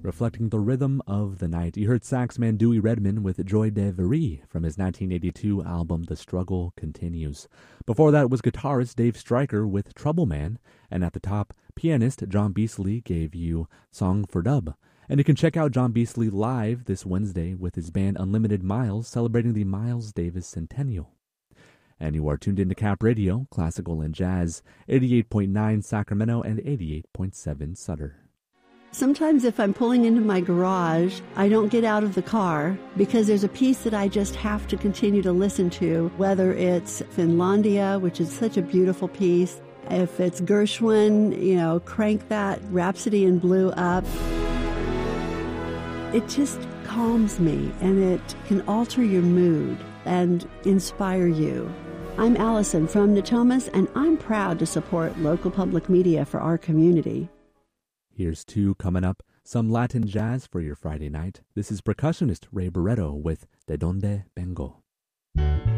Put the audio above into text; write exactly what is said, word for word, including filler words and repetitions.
reflecting the rhythm of the night. You heard saxman Dewey Redman with Joy de Verie from his nineteen eighty-two album The Struggle Continues. Before that was guitarist Dave Stryker with Trouble Man, and at the top, pianist John Beasley gave you Song for Dub. And you can check out John Beasley live this Wednesday with his band Unlimited Miles, celebrating the Miles Davis Centennial. And you are tuned into Cap Radio, classical and jazz, eighty-eight point nine Sacramento and eighty-eight point seven Sutter. Sometimes if I'm pulling into my garage, I don't get out of the car because there's a piece that I just have to continue to listen to, whether it's Finlandia, which is such a beautiful piece, if it's Gershwin, you know, crank that Rhapsody in Blue up. It just calms me, and it can alter your mood and inspire you. I'm Allison from Natomas, and I'm proud to support local public media for our community. Here's two coming up, some Latin jazz for your Friday night. This is percussionist Ray Barretto with De Donde Vengo.